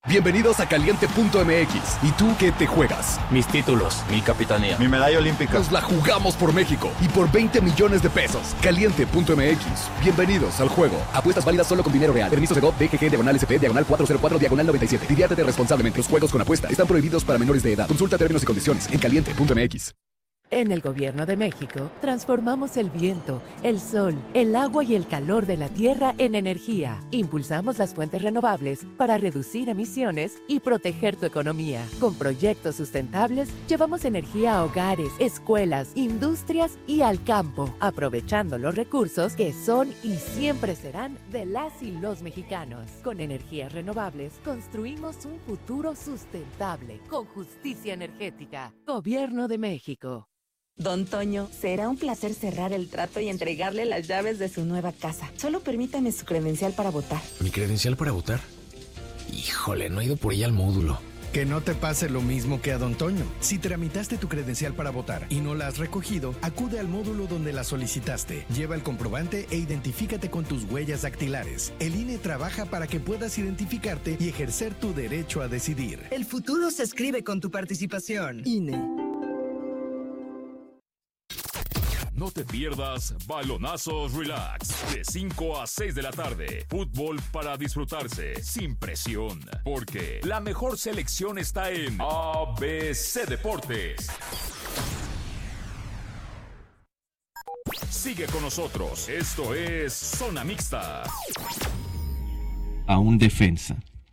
Bienvenidos a Caliente.mx. ¿Y tú qué te juegas? Mis títulos, mi capitanía, mi medalla olímpica. Nos la jugamos por México y por 20 millones de pesos. Caliente.mx. Bienvenidos al juego. Apuestas válidas solo con dinero real. Permiso Segov BGG/SP /404/97. Diviértete responsablemente. Los juegos con apuesta están prohibidos para menores de edad. Consulta términos y condiciones en Caliente.mx. En el Gobierno de México, transformamos el viento, el sol, el agua y el calor de la tierra en energía. Impulsamos las fuentes renovables para reducir emisiones y proteger tu economía. Con proyectos sustentables, llevamos energía a hogares, escuelas, industrias y al campo, aprovechando los recursos que son y siempre serán de las y los mexicanos. Con energías renovables, construimos un futuro sustentable, con justicia energética. Gobierno de México. Don Toño, será un placer cerrar el trato y entregarle las llaves de su nueva casa. Solo permítame su credencial para votar. ¿Mi credencial para votar? Híjole, no he ido por ella al módulo. Que no te pase lo mismo que a Don Toño. Si tramitaste tu credencial para votar y no la has recogido, acude al módulo donde la solicitaste. Lleva el comprobante e identifícate con tus huellas dactilares. El INE trabaja para que puedas identificarte y ejercer tu derecho a decidir. El futuro se escribe con tu participación. INE. No te pierdas Balonazos Relax, de 5 a 6 de la tarde. Fútbol para disfrutarse, sin presión. Porque la mejor selección está en ABC Deportes. Sigue con nosotros, esto es Zona Mixta. A un defensa.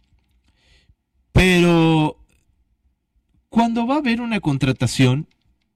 Pero cuando va a haber una contratación,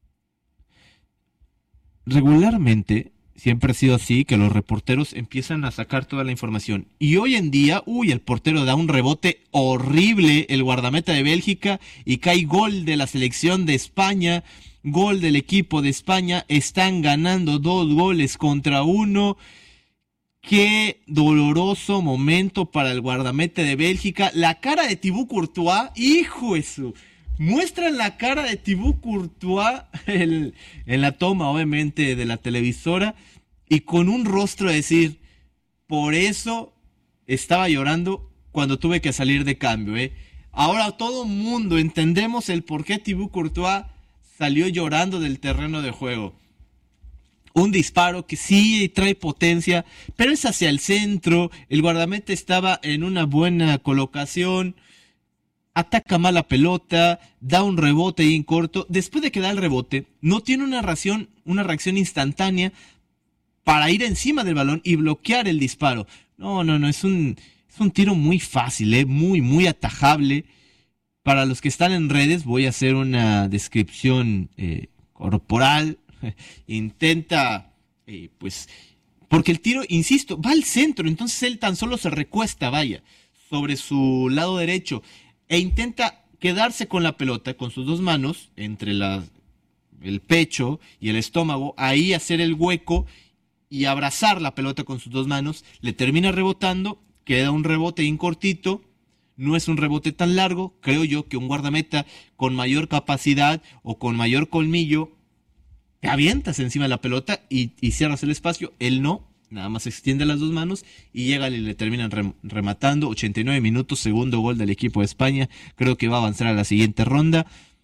regularmente, siempre ha sido así, que los reporteros empiezan a sacar toda la información. Y hoy en día, el portero da un rebote horrible, el guardameta de Bélgica, y cae gol de la selección de España, gol del equipo de España, están ganando 2-1. Qué doloroso momento para el guardameta de Bélgica. La cara de Thibaut Courtois, hijo de su... Muestran la cara de Thibaut Courtois en la toma, obviamente, de la televisora, y con un rostro de decir, por eso estaba llorando cuando tuve que salir de cambio. Ahora todo mundo entendemos el por qué Thibaut Courtois salió llorando del terreno de juego. Un disparo que sí trae potencia, pero es hacia el centro, el guardameta estaba en una buena colocación, ataca mal la pelota, da un rebote ahí en corto. Después de que da el rebote, no tiene una reacción instantánea para ir encima del balón y bloquear el disparo. No, es un tiro muy fácil, muy atajable. Para los que están en redes, voy a hacer una descripción corporal. Intenta, porque el tiro, insisto, va al centro, entonces él tan solo se recuesta, sobre su lado derecho, e intenta quedarse con la pelota con sus dos manos entre el pecho y el estómago, ahí hacer el hueco y abrazar la pelota con sus dos manos. Le termina rebotando, queda un rebote bien cortito, no es un rebote tan largo. Creo yo que un guardameta con mayor capacidad o con mayor colmillo, te avientas encima de la pelota y cierras el espacio. Él no. Nada más extiende las dos manos y llega y le terminan rematando. 89 minutos, segundo gol del equipo de España. Creo que va a avanzar a la siguiente ronda.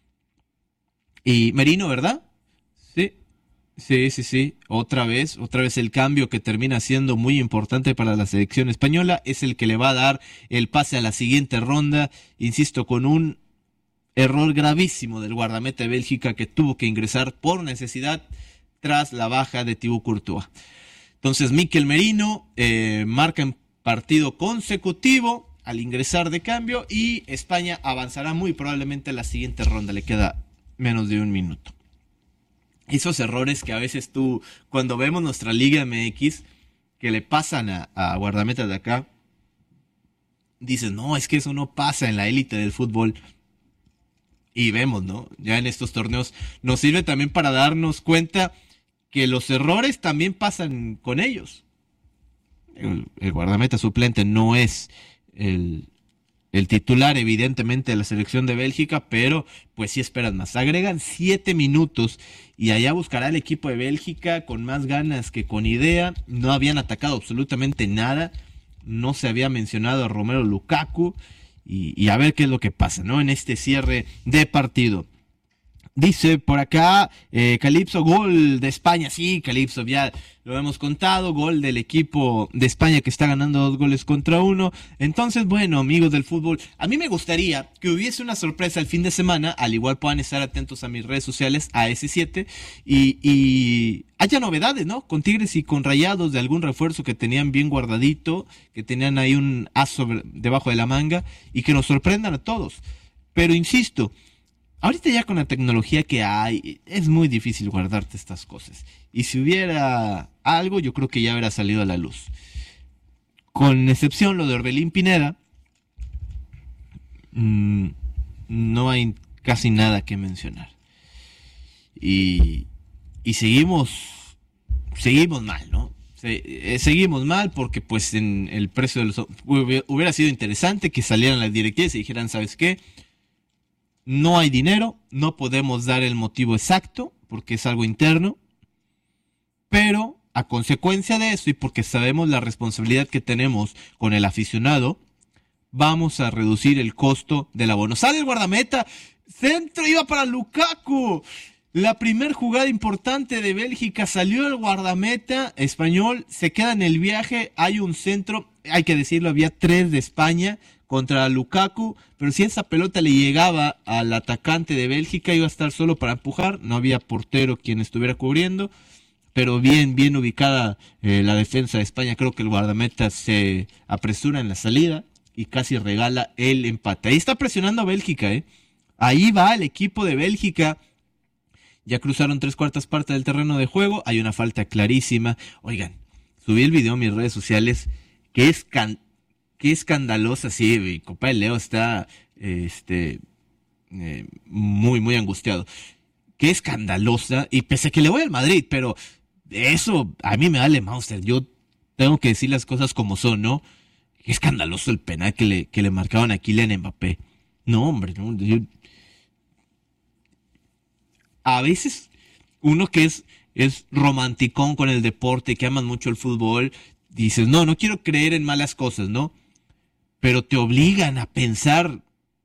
Y Merino, ¿verdad? Sí. Otra vez el cambio que termina siendo muy importante para la selección española. Es el que le va a dar el pase a la siguiente ronda. Insisto, con un error gravísimo del guardameta de Bélgica, que tuvo que ingresar por necesidad tras la baja de Thibaut Courtois. Entonces Mikel Merino marca en partido consecutivo al ingresar de cambio, y España avanzará muy probablemente a la siguiente ronda. Le queda menos de un minuto. Esos errores que a veces cuando vemos nuestra Liga MX, que le pasan a guardametas de acá, dices, no, es que eso no pasa en la élite del fútbol. Y vemos, ¿no? Ya en estos torneos nos sirve también para darnos cuenta que los errores también pasan con ellos. El guardameta suplente no es el titular, evidentemente, de la selección de Bélgica, pero pues sí esperan más. Agregan 7 minutos y allá buscará el equipo de Bélgica con más ganas que con idea. No habían atacado absolutamente nada. No se había mencionado a Romelu Lukaku. y a ver qué es lo que pasa, ¿no? En este cierre de partido. Dice por acá, Calipso, gol de España. Sí, Calipso, ya lo hemos contado, gol del equipo de España que está ganando 2-1. Entonces, bueno, amigos del fútbol, a mí me gustaría que hubiese una sorpresa el fin de semana. Al igual puedan estar atentos a mis redes sociales, a S7, y haya novedades, ¿no? Con Tigres y con Rayados, de algún refuerzo que tenían bien guardadito, que tenían ahí un as debajo de la manga, y que nos sorprendan a todos. Pero insisto, ahorita ya con la tecnología que hay, es muy difícil guardarte estas cosas. Y si hubiera algo, yo creo que ya hubiera salido a la luz. Con excepción lo de Orbelín Pineda, no hay casi nada que mencionar. Y seguimos mal, ¿no? Seguimos mal porque pues en el precio de los... Hubiera sido interesante que salieran las directivas y dijeran, ¿sabes qué? No hay dinero, no podemos dar el motivo exacto porque es algo interno, pero a consecuencia de eso y porque sabemos la responsabilidad que tenemos con el aficionado, vamos a reducir el costo del abono. Sale el guardameta, centro, iba para Lukaku. La primer jugada importante de Bélgica, salió el guardameta español, se queda en el viaje, hay un centro, hay que decirlo, había 3 de España contra Lukaku, pero si esa pelota le llegaba al atacante de Bélgica iba a estar solo para empujar, no había portero quien estuviera cubriendo, pero bien ubicada la defensa de España. Creo que el guardameta se apresura en la salida y casi regala el empate. Ahí está presionando a Bélgica, ahí va el equipo de Bélgica. Ya cruzaron 3/4 partes del terreno de juego, hay una falta clarísima. Oigan, subí el video a mis redes sociales, que es escandalosa, sí, mi compa Leo está muy angustiado. Qué escandalosa, y pese a que le voy al Madrid, pero eso a mí me vale Mauser. Yo tengo que decir las cosas como son, ¿no? Qué escandaloso el penal que le marcaban a Kylian Mbappé. No, hombre, no, a veces uno que es romanticón con el deporte, que aman mucho el fútbol, dices, no quiero creer en malas cosas, ¿no? Pero te obligan a pensar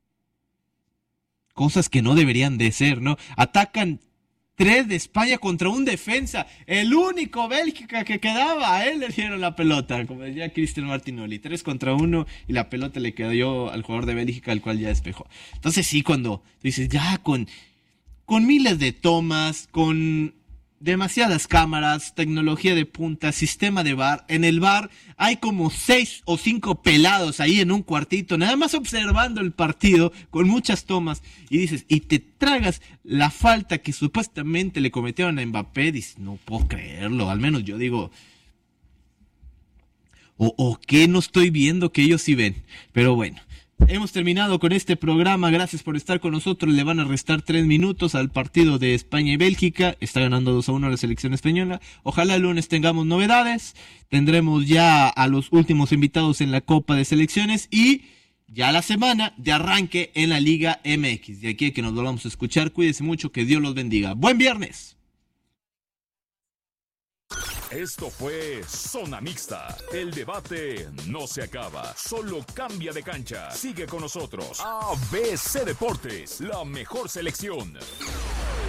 cosas que no deberían de ser, ¿no? Atacan 3 de España contra un defensa, el único Bélgica que quedaba, a él le dieron la pelota, como decía Cristian Martinoli, 3-1, y la pelota le quedó al jugador de Bélgica, al cual ya despejó. Entonces sí, cuando tú dices, ya con miles de tomas, con demasiadas cámaras, tecnología de punta, sistema de VAR. En el VAR hay como 6 o 5 pelados ahí en un cuartito, nada más observando el partido, con muchas tomas, y dices, y te tragas la falta que supuestamente le cometieron a Mbappé. Dices, no puedo creerlo, al menos yo digo, o qué no estoy viendo que ellos sí ven. Pero bueno, hemos terminado con este programa. Gracias por estar con nosotros. Le van a restar 3 minutos al partido de España y Bélgica. Está ganando 2-1 la selección española. Ojalá el lunes tengamos novedades. Tendremos ya a los últimos invitados en la Copa de Selecciones y ya la semana de arranque en la Liga MX. De aquí a que nos volvamos a escuchar, cuídense mucho, que Dios los bendiga. ¡Buen viernes! Esto fue Zona Mixta. El debate no se acaba, solo cambia de cancha. Sigue con nosotros. ABC Deportes, la mejor selección.